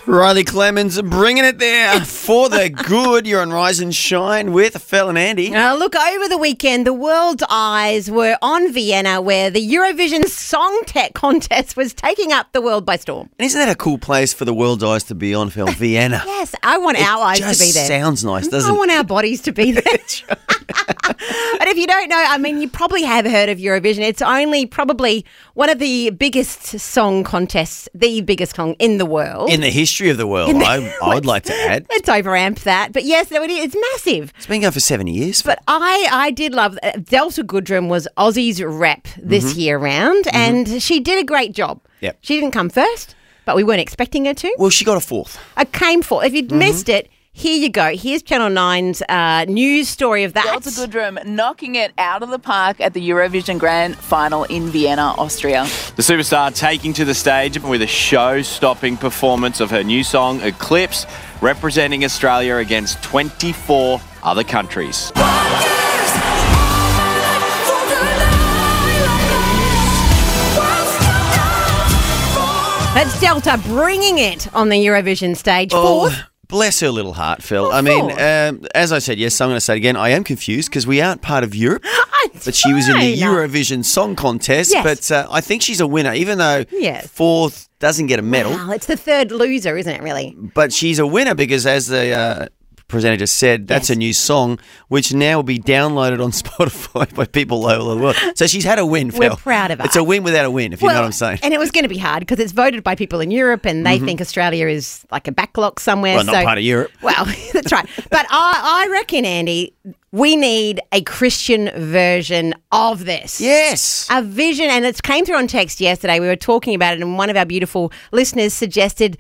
Riley Clemens bringing it there for the good. You're on Rise and Shine with Phil and Andy. Look, over the weekend, the world's eyes were on Vienna, where the Eurovision Song Contest was taking up the world by storm. And isn't that a cool place for the world's eyes to be on, Phil? Vienna. Yes, I want our eyes to be there. It sounds nice, doesn't I it? want our bodies to be there. But if you don't know, I mean, you probably have heard of Eurovision. It's only probably one of the biggest song contests, the biggest song in the world. In the history of the world, I would like to add. Let's overamped that. But yes, no, it's massive. It's been going for 70 years. But I did love Delta Goodrem was Aussie's rep this year round, and she did a great job. Yep. She didn't come first, but we weren't expecting her to. Well, she got a fourth. I came fourth. If you'd missed it, here you go. Here's Channel 9's news story of that. Delta Goodrem knocking it out of the park at the Eurovision Grand Final in Vienna, Austria. The superstar taking to the stage with a show-stopping performance of her new song, Eclipse, representing Australia against 24 other countries. That's Delta bringing it on the Eurovision stage. Fourth. Oh, bless her little heart, Phil. I mean, as I said, yes, I'm going to say it again. I am confused because we aren't part of Europe. But she was in the Eurovision Song Contest. Yes. But I think she's a winner, even though fourth doesn't get a medal. Wow, it's the third loser, isn't it, really? But she's a winner because, as the presenter just said, that's a new song, which now will be downloaded on Spotify by people all over the world. So she's had a win, Phil. We're proud of her. It's a win without a win, if you know what I'm saying. And it was going to be hard because it's voted by people in Europe and they think Australia is like a backlog somewhere. Well, not part of Europe. Well, that's right. But I reckon, Andy, we need a Christian version of this. Yes. A vision, and it came through on text yesterday. We were talking about it and one of our beautiful listeners suggested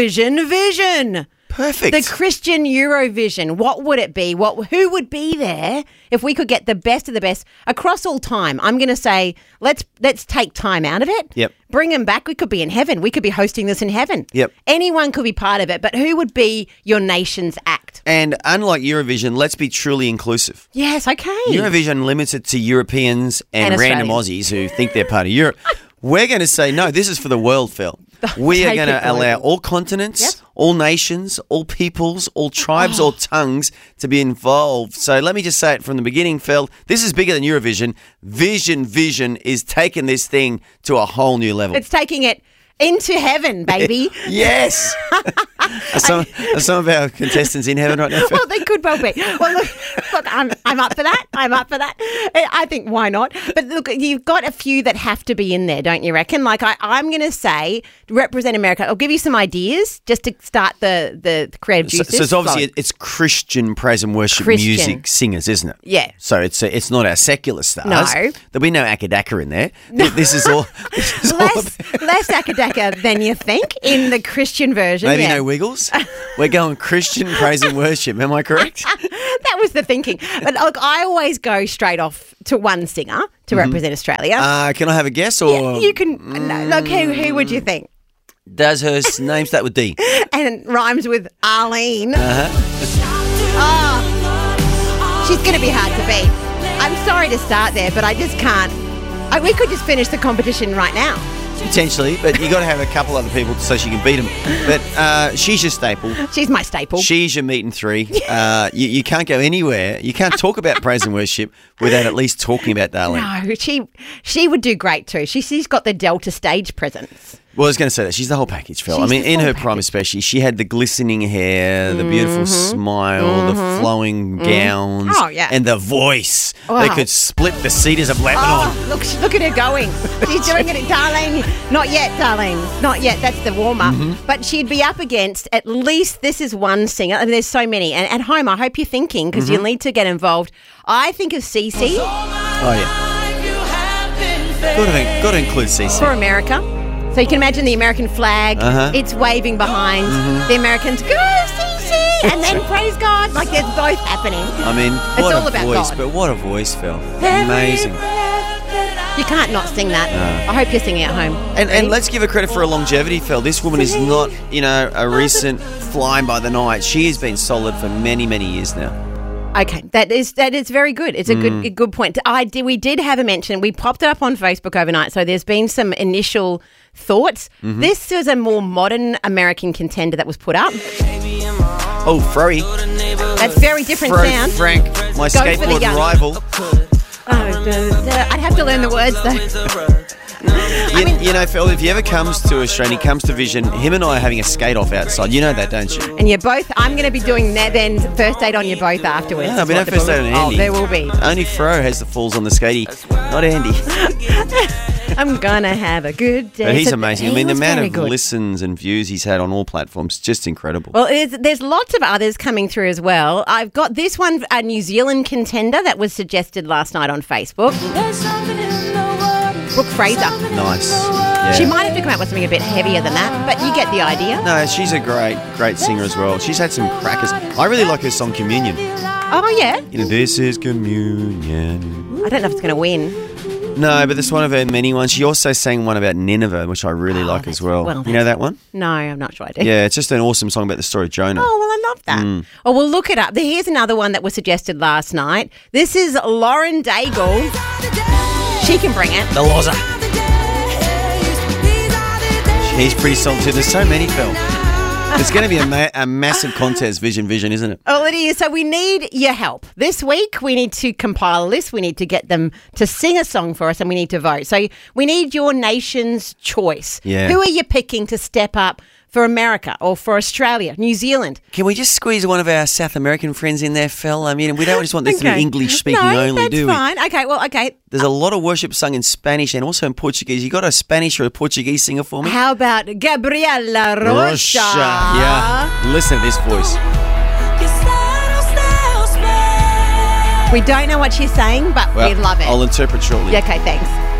vision. Perfect. The Christian Eurovision. What would it be? Who would be there if we could get the best of the best across all time? I'm going to say let's take time out of it. Yep. Bring them back. We could be in heaven. We could be hosting this in heaven. Yep. Anyone could be part of it, but who would be your nation's act? And unlike Eurovision, let's be truly inclusive. Yes, okay. Eurovision limits it to Europeans and random Aussies who think they're part of Europe. We're going to say, no, this is for the world, Phil. We are going to allow all continents, all nations, all peoples, all tribes, all tongues to be involved. So let me just say it from the beginning, Phil. This is bigger than Eurovision. Vision is taking this thing to a whole new level. It's taking it into heaven, baby. Yes. Are some of our contestants in heaven right now, Phil? Well, they could well be. Well, look, I'm up for that. I think why not? But look, you've got a few that have to be in there, don't you reckon? Like I'm going to say, represent America. I'll give you some ideas just to start the creative juices. So it's obviously it's Christian praise and worship music singers, isn't it? Yeah. So it's not our secular stars. No. There'll be no Akadaka in there. No. This is all. Less Akadaka than you think in the Christian version. Maybe no Wiggles. We're going Christian praise and worship. Am I correct? That was the thinking. But look, I always go straight off to one singer to represent Australia. Can I have a guess? Or yeah, you can. No, look, who would you think? Does her name start with D? And it rhymes with Arlene. Uh-huh. She's going to be hard to beat. I'm sorry to start there, but I just can't. We could just finish the competition right now. Potentially, but you got to have a couple other people so she can beat them. But she's your staple. She's my staple. She's your meat and three. You can't go anywhere. You can't talk about praise and worship without at least talking about Darlene. No, she would do great too. She's got the Delta stage presence. Well, I was going to say that. She's the whole package, Phil. I mean, in her prime especially, she had the glistening hair, the beautiful smile, the flowing gown, and the voice that could split the cedars of Lebanon. Oh, look at her going. She's doing it, Darlene. Not yet, Darlene. Not yet. That's the warm-up. But she'd be up against at least, this is one singer, and there's so many. And at home, I hope you're thinking, because you'll need to get involved. I think of Cece. Oh, yeah. Got to include Cece. For America. So you can imagine the American flag. It's waving behind. The Americans, go CC, and then praise God. Like there's both happening. I mean, it's all about voice, God. But what a voice, Phil. Amazing. You can't not sing that. I hope you're singing at home. And let's give her credit for her longevity, Phil. This woman is not, a recent flying by the night. She has been solid for many, many years now. Okay, that is very good. It's a good point. We did have a mention. We popped it up on Facebook overnight, so there's been some initial thoughts. Mm-hmm. This is a more modern American contender that was put up. Oh, Froey. That's very different sound. Frank, my skateboard rival. I'd have to learn the words though. You know, Phil, if he ever comes to Australia, he comes to Vision, him and I are having a skate off outside. You know that, don't you? And you're both, I'm going to be doing that then first date on you both afterwards. No, we don't first date on Andy. Oh, there will be. Only Fro has the falls on the skatey, not Andy. I'm going to have a good day. But he's amazing. I mean, the amount of good. listens and views he's had on all platforms, just incredible. Well, there's lots of others coming through as well. I've got this one, a New Zealand contender that was suggested last night on Facebook. Brooke Fraser. Nice. Yeah. She might have to come out with something a bit heavier than that, but you get the idea. No, she's a great singer as well. She's had some crackers. I really like her song Communion. Oh, yeah? You know, this is Communion. I don't know if it's going to win. No, but this is one of her many ones. She also sang one about Nineveh, which I really like as well. You know that one? No, I'm not sure I do. Yeah, it's just an awesome song about the story of Jonah. Oh, well, I love that. Oh, we'll look it up. Here's another one that was suggested last night. This is Lauren Daigle. She can bring it. The Loza. She's pretty solid too. There's so many, Phil. It's going to be a massive contest, Vision, isn't it? Oh, it is. So we need your help. This week, we need to compile a list. We need to get them to sing a song for us and we need to vote. So we need your nation's choice. Yeah. Who are you picking to step up for America or for Australia, New Zealand? Can we just squeeze one of our South American friends in there, Phil? I mean, we don't just want this to be English-speaking only, do we? No, that's fine. Okay, well, okay. There's a lot of worship sung in Spanish and also in Portuguese. You got a Spanish or a Portuguese singer for me? How about Gabriela Rocha? Yeah. Listen to this voice. We don't know what she's saying, but we love it. I'll interpret shortly. Yeah, okay, thanks.